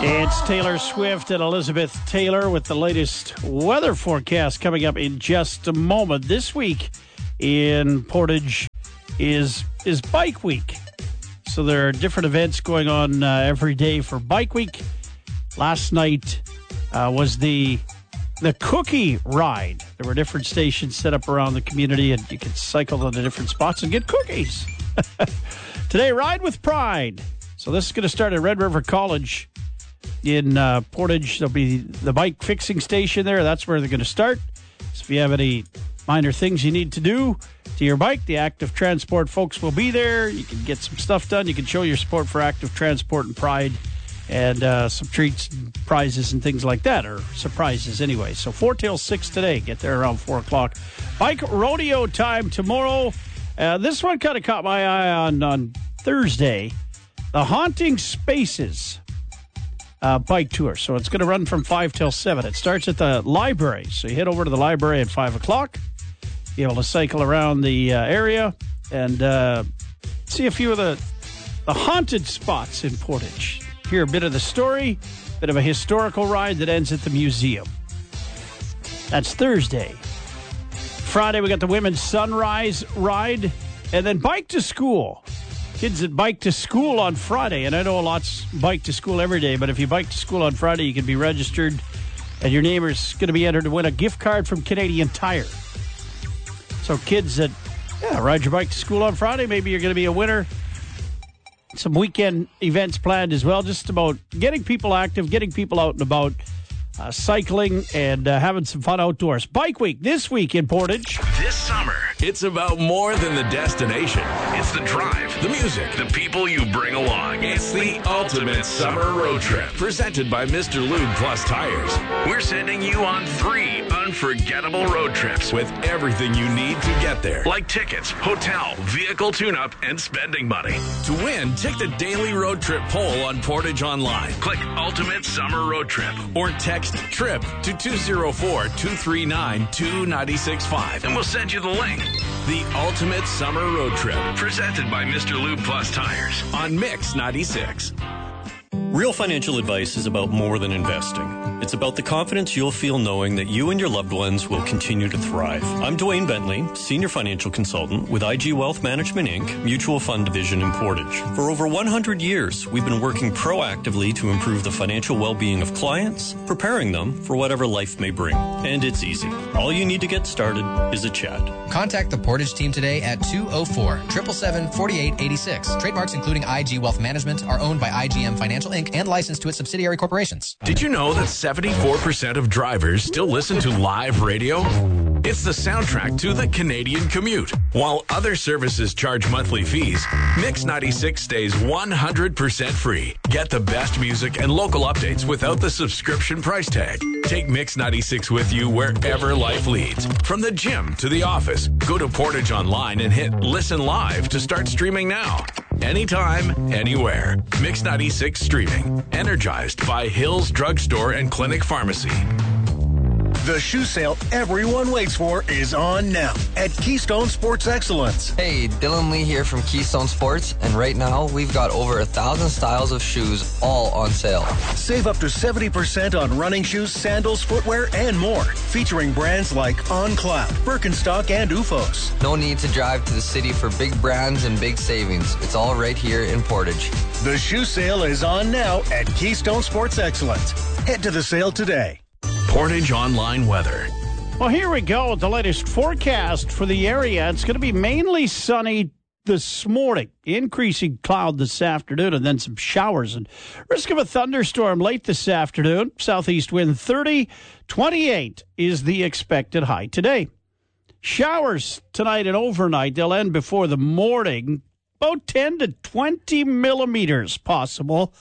It's Taylor Swift and Elizabeth Taylor with the latest weather forecast coming up in just a moment. This week in Portage is Bike Week. So there are different events going on every day for Bike Week. Last night was the cookie ride. There were different stations set up around the community, and you could cycle to the different spots and get cookies. Today, Ride with Pride. So this is going to start at Red River College in Portage. There'll be the bike fixing station there. That's where they're going to start. So if you have any minor things you need to do to your bike, the Active Transport folks will be there. You can get some stuff done. You can show your support for Active Transport and Pride, and some treats and prizes and things like that, or surprises anyway. So 4 till 6 today. Get there around 4 o'clock. Bike rodeo time tomorrow. This one kind of caught my eye on Thursday. The Haunting Spaces bike tour. So it's going to run from 5 till 7. It starts at the library. So you head over to the library at 5 o'clock. Be able to cycle around the area and see a few of the haunted spots in Portage. Hear a bit of the story, bit of a historical ride that ends at the museum. That's Thursday. Friday, we got the Women's Sunrise Ride, and then Bike to School. Kids that bike to school on Friday, and I know lots bike to school every day, but if you bike to school on Friday, you can be registered, and your name is going to be entered to win a gift card from Canadian Tire. So kids that ride your bike to school on Friday, maybe you're going to be a winner. Some weekend events planned as well, just about getting people active, getting people out and about, cycling, and having some fun outdoors. Bike Week this week in Portage. This summer, it's about more than the destination. It's the drive, the music, the people you bring along. It's the ultimate summer road trip. Presented by Mr. Lube Plus Tires. We're sending you on 3 unforgettable road trips with everything you need to get there. Like tickets, hotel, vehicle tune-up, and spending money. To win, take the daily road trip poll on Portage Online. Click Ultimate Summer Road Trip or text TRIP to 204-239-2965 and we'll send you the link. The Ultimate Summer Road Trip, presented by Mr. Lube Plus Tires on Mix 96. Real financial advice is about more than investing. It's about the confidence you'll feel knowing that you and your loved ones will continue to thrive. I'm Dwayne Bentley, Senior Financial Consultant with IG Wealth Management, Inc., Mutual Fund Division in Portage. For over 100 years, we've been working proactively to improve the financial well-being of clients, preparing them for whatever life may bring. And it's easy. All you need to get started is a chat. Contact the Portage team today at 204-777-4886. Trademarks including IG Wealth Management are owned by IGM Financial, Inc. and licensed to its subsidiary corporations. Did you know that 74% of drivers still listen to live radio? It's the soundtrack to the Canadian commute. While other services charge monthly fees, Mix 96 stays 100% free. Get the best music and local updates without the subscription price tag. Take Mix 96 with you wherever life leads. From the gym to the office, go to Portage Online and hit Listen Live to start streaming now. Anytime, anywhere. Mix 96 streaming. Energized by Hills Drugstore and Clinic Pharmacy. The shoe sale everyone waits for is on now at Keystone Sports Excellence. Hey, Dylan Lee here from Keystone Sports, and right now we've got over 1,000 styles of shoes all on sale. Save up to 70% on running shoes, sandals, footwear, and more, featuring brands like On Cloud, Birkenstock, and OOFOS. No need to drive to the city for big brands and big savings. It's all right here in Portage. The shoe sale is on now at Keystone Sports Excellence. Head to the sale today. Portage Online weather. Well, here we go with the latest forecast for the area. It's going to be mainly sunny this morning, increasing cloud this afternoon, and then some showers and risk of a thunderstorm late this afternoon. Southeast wind 30, 28 is the expected high today. Showers tonight and overnight. They'll end before the morning, about 10 to 20 millimeters possible.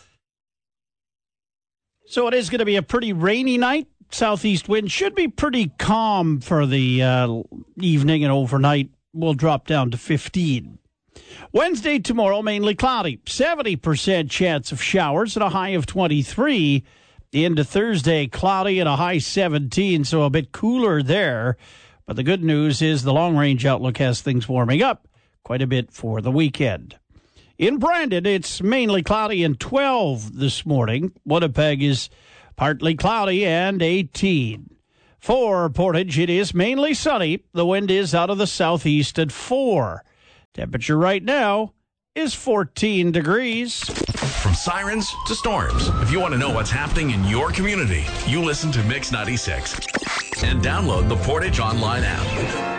So it is going to be a pretty rainy night. Southeast wind should be pretty calm for the evening, and overnight will drop down to 15. Wednesday, tomorrow, mainly cloudy. 70% chance of showers and a high of 23. Into Thursday, cloudy and a high 17, so a bit cooler there. But the good news is the long-range outlook has things warming up quite a bit for the weekend. In Brandon, it's mainly cloudy and 12 this morning. Winnipeg is partly cloudy and 18. For Portage, it is mainly sunny. The wind is out of the southeast at 4. Temperature right now is 14 degrees. From sirens to storms, if you want to know what's happening in your community, you listen to Mix 96 and download the Portage online app.